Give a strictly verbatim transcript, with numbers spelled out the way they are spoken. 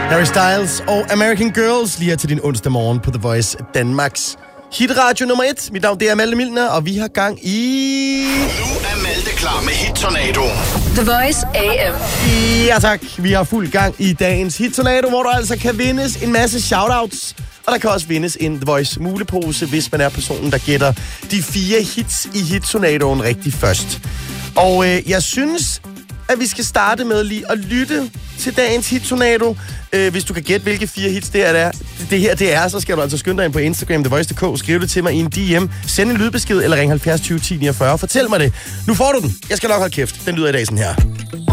Harry Styles og American Girls lige her til din onsdag morgen på The Voice Danmarks hitradio nummer et. Mit navn det er Malte Milner, og vi har gang i... Nu er Malte klar med Hit Tornado. The Voice A M. Ja tak, vi har fuld gang i dagens Hit Tornado, hvor der altså kan vindes en masse shoutouts. Og der kan også vindes en The Voice mulepose, hvis man er personen, der gætter de fire hits i Hit Tornadoen rigtig først. Og øh, jeg synes, at vi skal starte med lige at lytte til dagens Hit Tornado. Øh, hvis du kan gætte, hvilke fire hits det, er, det, er, det her det er, så skal du altså skynde dig ind på Instagram, the voice punktum d k, skriv det til mig i en D M, send en lydbesked eller ring halvfjerds tyve ti niogfyrre. Fortæl mig det. Nu får du den. Jeg skal nok holde kæft. Den lyder i dag sådan her.